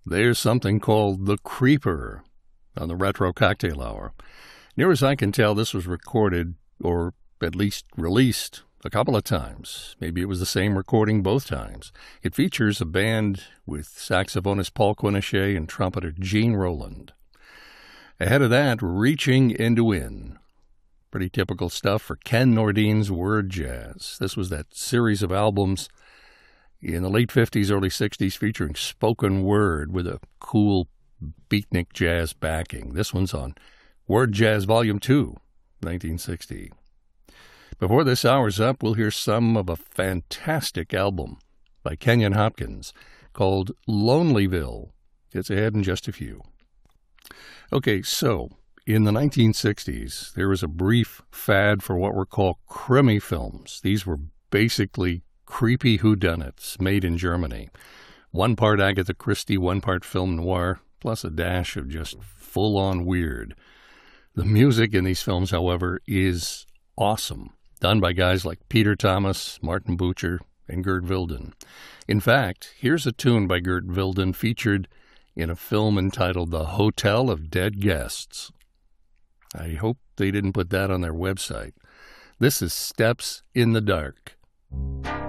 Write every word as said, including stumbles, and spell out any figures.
there's something called The Creeper on the Retro Cocktail Hour. Near as I can tell, this was recorded, or at least released, a couple of times. Maybe it was the same recording both times. It features a band with saxophonist Paul Quinichette and trumpeter Gene Roland. Ahead of that, Reaching Into In. Pretty typical stuff for Ken Nordine's Word Jazz. This was that series of albums in the late fifties, early sixties featuring spoken word with a cool beatnik jazz backing. This one's on Word Jazz Volume two, nineteen sixty. Before this hour's up, we'll hear some of a fantastic album by Kenyon Hopkins called Lonelyville. It's ahead in just a few. Okay, so in the nineteen sixties, there was a brief fad for what were called Krimi films. These were basically creepy whodunits made in Germany. One part Agatha Christie, one part film noir, plus a dash of just full-on weird. The music in these films, however, is awesome, done by guys like Peter Thomas, Martin Bucher, and Gert Wilden. In fact, here's a tune by Gert Wilden featured in a film entitled The Hotel of Dead Guests. I hope they didn't put that on their website. This is Steps in the Dark.